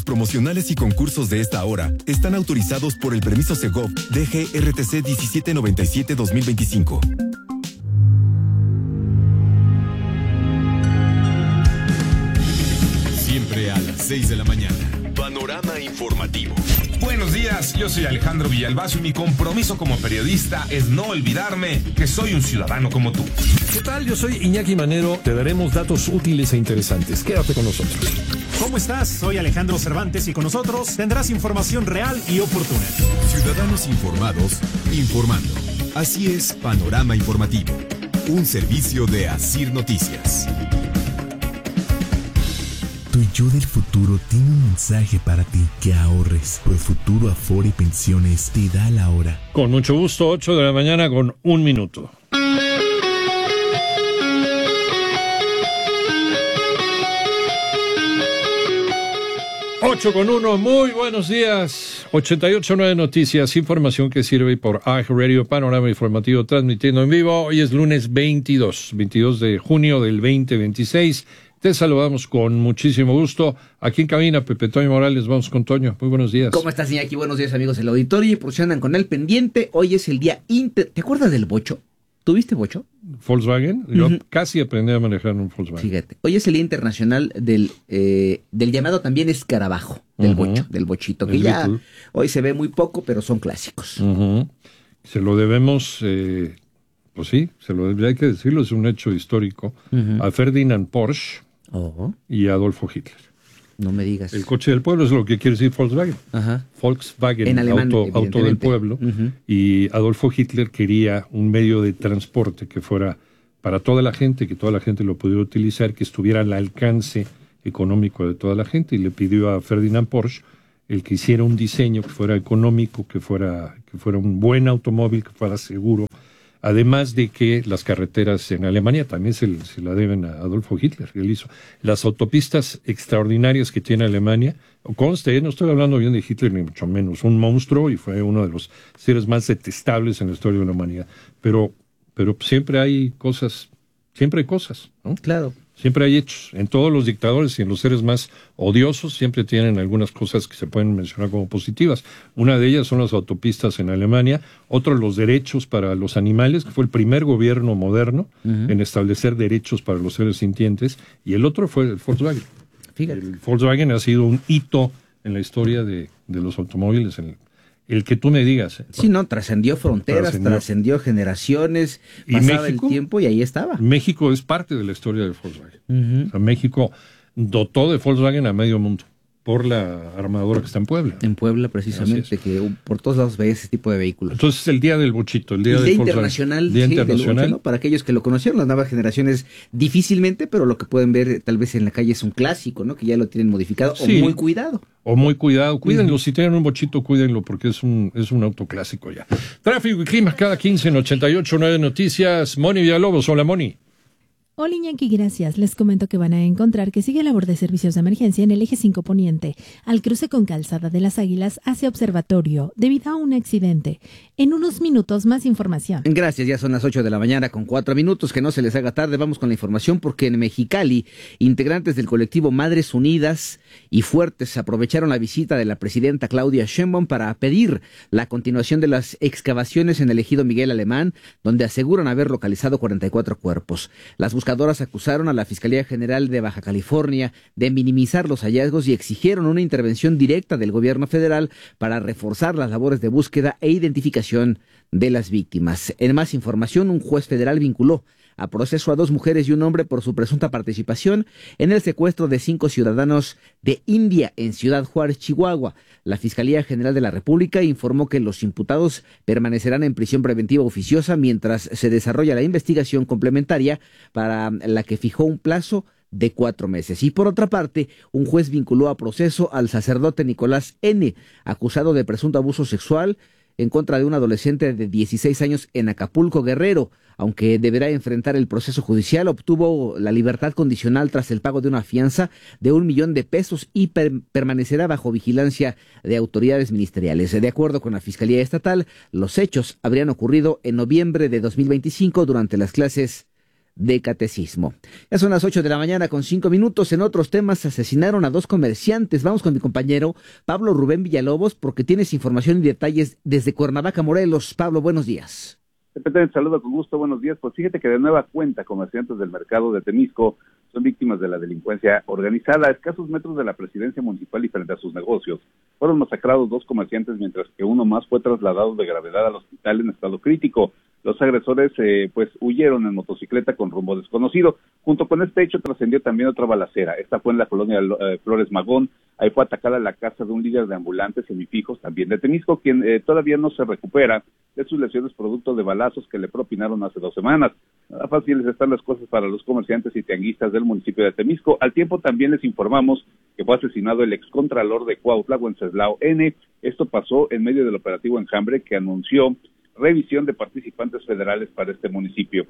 Los promocionales y concursos de esta hora están autorizados por el permiso Segov DGRTC 1797-2025. Siempre a las 6 de la mañana. Panorama informativo. Buenos días, yo soy Alejandro Villalbazo y mi compromiso como periodista es no olvidarme que soy un ciudadano como tú. ¿Qué tal? Yo soy Iñaki Manero. Te daremos datos útiles e interesantes. Quédate con nosotros. ¿Cómo estás? Soy Alejandro Cervantes y con nosotros tendrás información real y oportuna. Ciudadanos informados, informando. Así es Panorama Informativo, un servicio de Asir Noticias. Tu yo del futuro tiene un mensaje para ti, que ahorres, pues Futuro Afore Pensiones te da la hora. Con mucho gusto, 8 de la mañana con 1 minuto. Ocho con 1, muy buenos días. 88.9 Noticias, información que sirve por iHeartRadio, Panorama Informativo, transmitiendo en vivo. Hoy es lunes 22 de junio del 2026. Te saludamos con muchísimo gusto. Aquí en cabina, Pepe Toño Morales, vamos con Toño. Muy buenos días. ¿Cómo estás, Iñaki? Buenos días, amigos del auditorio. Y por si andan con el pendiente, hoy es el día ¿Te acuerdas del bocho? ¿Tuviste bocho? ¿Volkswagen? Yo casi aprendí a manejar un Volkswagen. Fíjate, hoy es el Día Internacional del llamado también escarabajo, del bocho, del bochito, que ya hoy se ve muy poco, pero son clásicos. Se lo debemos, pues sí, hay que decirlo, es un hecho histórico, a Ferdinand Porsche y a Adolfo Hitler. No me digas. El coche del pueblo es lo que quiere decir Volkswagen. Volkswagen, en alemán, auto del pueblo. Y Adolfo Hitler quería un medio de transporte que fuera para toda la gente, que toda la gente lo pudiera utilizar, que estuviera al alcance económico de toda la gente, y le pidió a Ferdinand Porsche el que hiciera un diseño que fuera económico, que fuera un buen automóvil, que fuera seguro. Además de que las carreteras en Alemania también se la deben a Adolfo Hitler. Él hizo las autopistas extraordinarias que tiene Alemania. Conste, no estoy hablando bien de Hitler ni mucho menos. Un monstruo y fue uno de los seres más detestables en la historia de la humanidad. Pero siempre hay cosas, ¿no? Claro. Siempre hay hechos. En todos los dictadores y en los seres más odiosos siempre tienen algunas cosas que se pueden mencionar como positivas. Una de ellas son las autopistas en Alemania, otro los derechos para los animales, que fue el primer gobierno moderno en establecer derechos para los seres sintientes, y el otro fue el Volkswagen. Fíjate. El Volkswagen ha sido un hito en la historia de los automóviles, el que tú me digas. Sí, no, trascendió fronteras, trascendió generaciones, y pasaba México, el tiempo y ahí estaba. México es parte de la historia del Volkswagen. O sea, México dotó de Volkswagen a medio mundo por la armadora que está en Puebla. En Puebla, precisamente, que por todos lados ve ese tipo de vehículos. Entonces, el día del bochito, el día del internacional, Día sí, internacional. del bocho, ¿no? Para aquellos que lo conocieron, las nuevas generaciones difícilmente, pero lo que pueden ver tal vez en la calle es un clásico, ¿no? Que ya lo tienen modificado o muy cuidado. O muy cuidado, cuídenlo, si tienen un bochito, cuídenlo, porque es un auto clásico ya. Tráfico y clima cada 15 en 88.9 Noticias. Moni Villalobos, hola Moni. Hola Iñaki, gracias. Les comento que van a encontrar que sigue labor de servicios de emergencia en el eje 5 Poniente, al cruce con Calzada de las Águilas hacia Observatorio, debido a un accidente. En unos minutos más información. Gracias, ya son las 8 de la mañana con 4 minutos, que no se les haga tarde. Vamos con la información porque en Mexicali, integrantes del colectivo Madres Unidas y Fuertes aprovecharon la visita de la presidenta Claudia Sheinbaum para pedir la continuación de las excavaciones en el ejido Miguel Alemán, donde aseguran haber localizado 44 cuerpos. Las buscadoras acusaron a la Fiscalía General de Baja California de minimizar los hallazgos y exigieron una intervención directa del gobierno federal para reforzar las labores de búsqueda e identificación de las víctimas. En más información, un juez federal vinculó a proceso a 2 mujeres y un hombre por su presunta participación en el secuestro de 5 ciudadanos de India en Ciudad Juárez, Chihuahua. La Fiscalía General de la República informó que los imputados permanecerán en prisión preventiva oficiosa mientras se desarrolla la investigación complementaria, para la que fijó un plazo de 4 meses. Y por otra parte, un juez vinculó a proceso al sacerdote Nicolás N., acusado de presunto abuso sexual en contra de un adolescente de 16 años en Acapulco, Guerrero. Aunque deberá enfrentar el proceso judicial, obtuvo la libertad condicional tras el pago de una fianza de $1,000,000 y permanecerá bajo vigilancia de autoridades ministeriales. De acuerdo con la Fiscalía Estatal, los hechos habrían ocurrido en noviembre de 2025 durante las clases de catecismo. Ya son las 8 de la mañana con 5 minutos. En otros temas, asesinaron a 2 comerciantes. Vamos con mi compañero Pablo Rubén Villalobos, porque tienes información y detalles desde Cuernavaca, Morelos. Pablo, buenos días. Te saludo con gusto, buenos días. Pues fíjate que de nueva cuenta comerciantes del mercado de Temisco son víctimas de la delincuencia organizada. A escasos metros de la presidencia municipal y frente a sus negocios fueron masacrados 2 comerciantes, mientras que uno más fue trasladado de gravedad al hospital en estado crítico. Los agresores huyeron en motocicleta con rumbo desconocido. Junto con este hecho trascendió también otra balacera. Esta fue en la colonia Flores Magón. Ahí fue atacada la casa de un líder de ambulantes semifijos, también de Temisco, quien todavía no se recupera de sus lesiones producto de balazos que le propinaron hace 2 semanas. Nada fáciles están las cosas para los comerciantes y tianguistas del municipio de Temisco. Al tiempo también les informamos que fue asesinado el excontralor de Cuautla, Wenceslao N. Esto pasó en medio del operativo Enjambre, que anunció revisión de participantes federales para este municipio.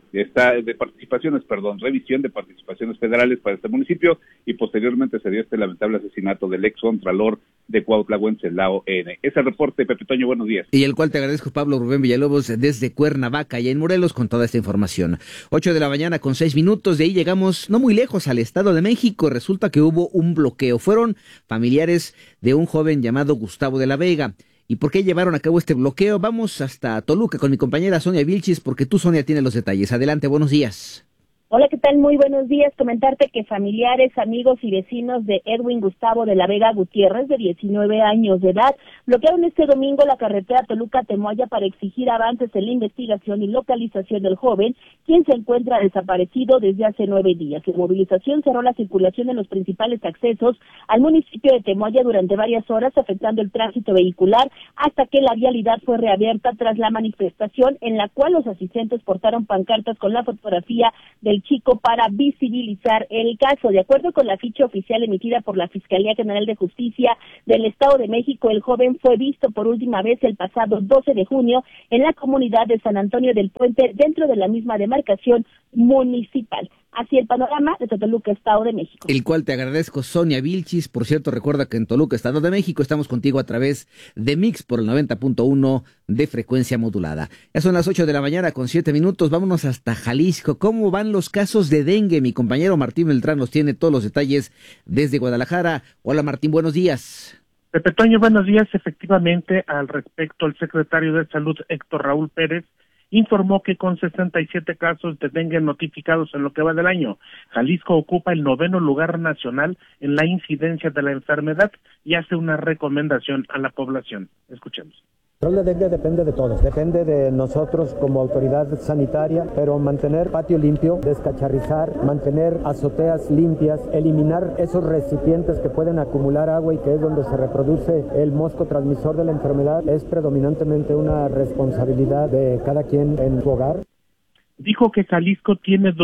Revisión de participaciones federales para este municipio, y posteriormente se dio este lamentable asesinato del ex contralor de Cuautla, Wenceslao N. Ese reporte, Pepe Toño, buenos días. Y el cual te agradezco, Pablo Rubén Villalobos, desde Cuernavaca y en Morelos, con toda esta información. 8 de la mañana con 6 minutos, de ahí llegamos no muy lejos al Estado de México. Resulta que hubo un bloqueo. Fueron familiares de un joven llamado Gustavo de la Vega. ¿Y por qué llevaron a cabo este bloqueo? Vamos hasta Toluca con mi compañera Sonia Vilchis, porque tú, Sonia, tienes los detalles. Adelante, buenos días. Hola, ¿qué tal? Muy buenos días. Comentarte que familiares, amigos y vecinos de Edwin Gustavo de la Vega Gutiérrez, de 19 años de edad, bloquearon este domingo la carretera Toluca-Temoaya para exigir avances en la investigación y localización del joven, quien se encuentra desaparecido desde hace 9 días. La movilización cerró la circulación en los principales accesos al municipio de Temoaya durante varias horas, afectando el tránsito vehicular, hasta que la vialidad fue reabierta tras la manifestación, en la cual los asistentes portaron pancartas con la fotografía del chico para visibilizar el caso. De acuerdo con la ficha oficial emitida por la Fiscalía General de Justicia del Estado de México, el joven fue visto por última vez el pasado 12 de junio en la comunidad de San Antonio del Puente, dentro de la misma demarcación municipal. Así el panorama de Toluca, Estado de México. El cual te agradezco, Sonia Vilchis. Por cierto, recuerda que en Toluca, Estado de México, estamos contigo a través de Mix por el 90.1 de frecuencia modulada. Ya son las 8 de la mañana con 7 minutos. Vámonos hasta Jalisco. ¿Cómo van los casos de dengue? Mi compañero Martín Beltrán nos tiene todos los detalles desde Guadalajara. Hola, Martín, buenos días. Pepe Toño, buenos días. Efectivamente, al respecto, el secretario de Salud, Héctor Raúl Pérez, informó que con 67 casos de dengue notificados en lo que va del año, Jalisco ocupa el 9º lugar nacional en la incidencia de la enfermedad y hace una recomendación a la población. Escuchemos. El control de dengue depende de todos, depende de nosotros como autoridad sanitaria, pero mantener patio limpio, descacharrizar, mantener azoteas limpias, eliminar esos recipientes que pueden acumular agua y que es donde se reproduce el mosco transmisor de la enfermedad, es predominantemente una responsabilidad de cada quien en su hogar. Dijo que Jalisco tiene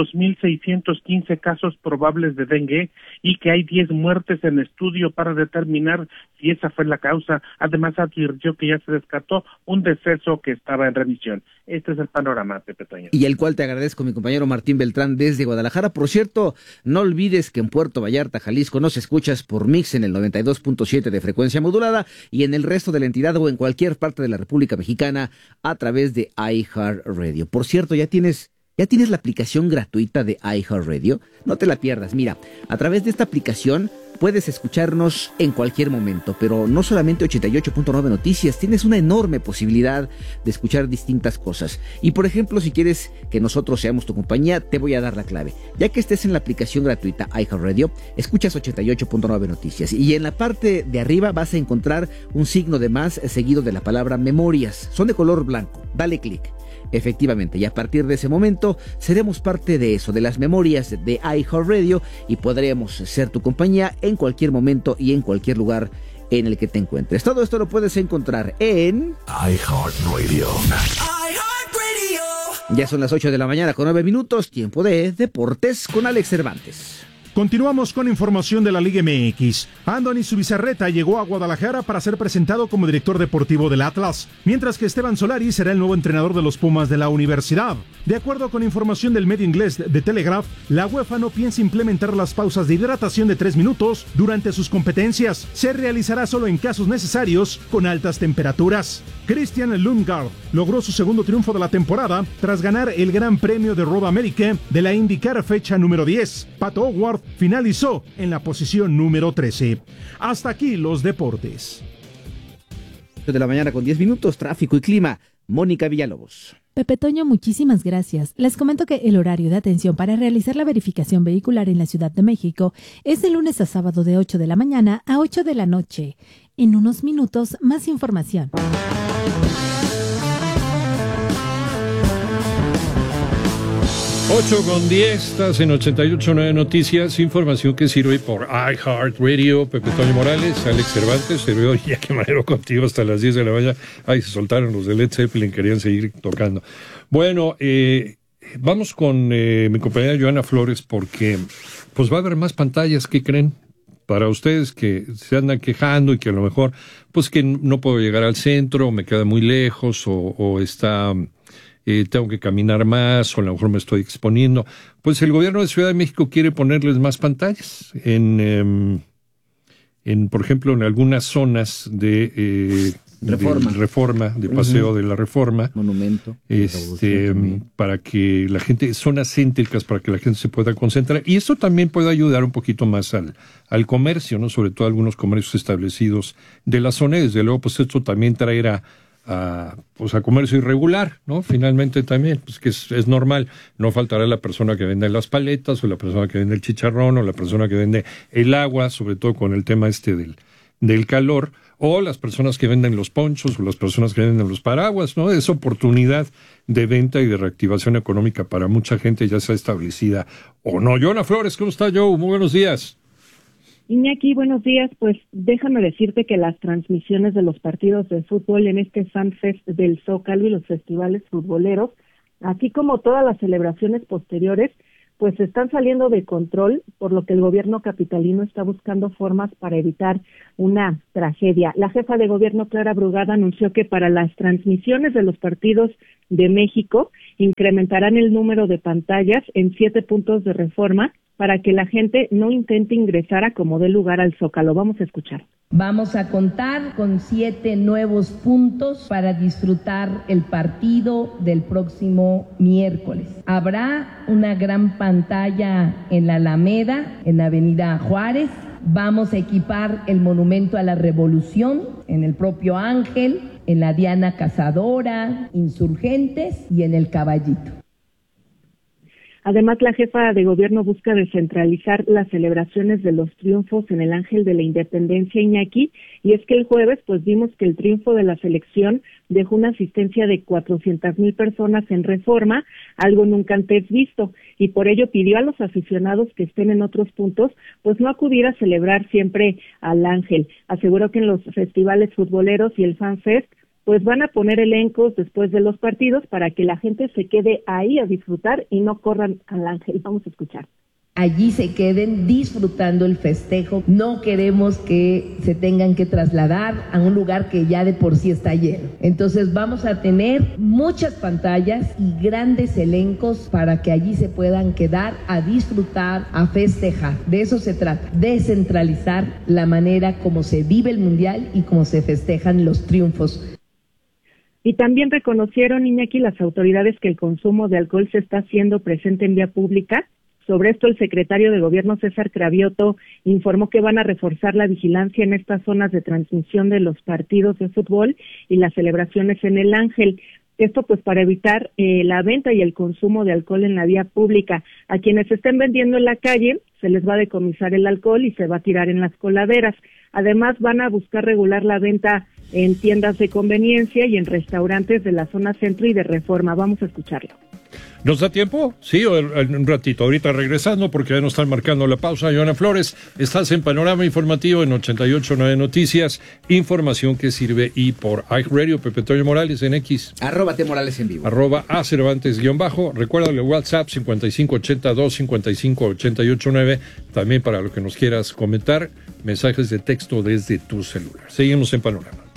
2.615 casos probables de dengue y que hay 10 muertes en estudio para determinar si esa fue la causa. Además, advirtió que ya se descartó un deceso que estaba en revisión. Este es el panorama, Pepe Toño. Y el cual te agradezco, mi compañero Martín Beltrán, desde Guadalajara. Por cierto, no olvides que en Puerto Vallarta, Jalisco, nos escuchas por Mix en el 92.7 de frecuencia modulada y en el resto de la entidad o en cualquier parte de la República Mexicana a través de iHeartRadio. Por cierto, ¿Ya tienes la aplicación gratuita de iHeartRadio? No te la pierdas. Mira, a través de esta aplicación puedes escucharnos en cualquier momento, pero no solamente 88.9 Noticias, tienes una enorme posibilidad de escuchar distintas cosas. Y por ejemplo, si quieres que nosotros seamos tu compañía, te voy a dar la clave. Ya que estés en la aplicación gratuita iHeartRadio, escuchas 88.9 Noticias y en la parte de arriba vas a encontrar un signo de más seguido de la palabra memorias. Son de color blanco. Dale clic. Efectivamente, y a partir de ese momento seremos parte de eso, de las memorias de iHeartRadio, y podremos ser tu compañía en cualquier momento y en cualquier lugar en el que te encuentres. Todo esto lo puedes encontrar en iHeartRadio. Ya son las 8 de la mañana con 9 minutos, tiempo de Deportes con Alex Cervantes. Continuamos con información de la Liga MX. Andoni Zubizarreta llegó a Guadalajara para ser presentado como director deportivo del Atlas, mientras que Esteban Solari será el nuevo entrenador de los Pumas de la universidad. De acuerdo con información del medio inglés The Telegraph, la UEFA no piensa implementar las pausas de hidratación de 3 minutos durante sus competencias. Se realizará solo en casos necesarios con altas temperaturas. Christian Lundgaard logró su segundo triunfo de la temporada tras ganar el Gran Premio de Road America de la IndyCar fecha número 10. Pato O'Ward finalizó en la posición número 13. Hasta aquí los deportes. De la mañana con 10 minutos, tráfico y clima. Mónica Villalobos. Pepe Toño, muchísimas gracias. Les comento que el horario de atención para realizar la verificación vehicular en la Ciudad de México es de lunes a sábado de 8 de la mañana a 8 de la noche. En unos minutos, más información. 8:10, estás en 88.9 Noticias, información que sirve por iHeartRadio. Pepe Toño Morales, Alex Cervantes, servidor Iñaki Manero contigo hasta las 10 de la mañana. Ay, se soltaron los de Led Zeppelin, querían seguir tocando. Bueno, vamos con mi compañera Joana Flores porque pues va a haber más pantallas, ¿qué creen? Para ustedes que se andan quejando y que a lo mejor, pues que no puedo llegar al centro, me queda muy lejos o está... tengo que caminar más o a lo mejor me estoy exponiendo. Pues el gobierno de Ciudad de México quiere ponerles más pantallas por ejemplo, en algunas zonas de Reforma, de Paseo de la Reforma. Monumento. Para que la gente, zonas céntricas para que la gente se pueda concentrar. Y esto también puede ayudar un poquito más al comercio, ¿no? Sobre todo algunos comercios establecidos de la zona. Y desde luego, pues esto también traerá a comercio irregular, ¿no? Finalmente también, pues que es normal, no faltará la persona que vende las paletas, o la persona que vende el chicharrón, o la persona que vende el agua, sobre todo con el tema del calor, o las personas que venden los ponchos, o las personas que venden los paraguas, ¿no? Es oportunidad de venta y de reactivación económica para mucha gente, ya sea establecida o no. Joana Flores, ¿cómo está, Joe? Muy buenos días. Iñaki, buenos días. Pues déjame decirte que las transmisiones de los partidos de fútbol en este FanFest del Zócalo y los festivales futboleros, así como todas las celebraciones posteriores, pues están saliendo de control, por lo que el gobierno capitalino está buscando formas para evitar una tragedia. La jefa de gobierno, Clara Brugada, anunció que para las transmisiones de los partidos de México incrementarán el número de pantallas en 7 puntos de Reforma para que la gente no intente ingresar a como dé lugar al Zócalo. Vamos a escuchar. Vamos a contar con 7 nuevos puntos para disfrutar el partido del próximo miércoles. Habrá una gran pantalla en la Alameda, en la Avenida Juárez. Vamos a equipar el Monumento a la Revolución en el propio Ángel, en la Diana Cazadora, Insurgentes y en el Caballito. Además, la jefa de gobierno busca descentralizar las celebraciones de los triunfos en el Ángel de la Independencia, Iñaki, y es que el jueves pues vimos que el triunfo de la selección dejó una asistencia de 400,000 personas en Reforma, algo nunca antes visto, y por ello pidió a los aficionados que estén en otros puntos pues no acudir a celebrar siempre al Ángel. Aseguró que en los festivales futboleros y el FanFest pues van a poner elencos después de los partidos para que la gente se quede ahí a disfrutar y no corran al Ángel. Vamos a escuchar. Allí se queden disfrutando el festejo. No queremos que se tengan que trasladar a un lugar que ya de por sí está lleno. Entonces vamos a tener muchas pantallas y grandes elencos para que allí se puedan quedar a disfrutar, a festejar. De eso se trata, descentralizar la manera como se vive el Mundial y cómo se festejan los triunfos. Y también reconocieron, Iñaki, las autoridades que el consumo de alcohol se está haciendo presente en vía pública. Sobre esto, el secretario de Gobierno, César Cravioto, informó que van a reforzar la vigilancia en estas zonas de transmisión de los partidos de fútbol y las celebraciones en el Ángel. Esto pues para evitar la venta y el consumo de alcohol en la vía pública. A quienes estén vendiendo en la calle se les va a decomisar el alcohol y se va a tirar en las coladeras. Además van a buscar regular la venta en tiendas de conveniencia y en restaurantes de la zona centro y de Reforma. Vamos a escucharlo. ¿Nos da tiempo? Sí, un ratito. Ahorita regresando, porque ya nos están marcando la pausa. Joana Flores, estás en Panorama Informativo en 88.9 Noticias. Información que sirve y por iRadio. Pepe Toño Morales en X. @T Morales en vivo. @A_Cervantes_. Recuérdale WhatsApp 5582-5588-9. También para lo que nos quieras comentar, mensajes de texto desde tu celular. Seguimos en Panorama.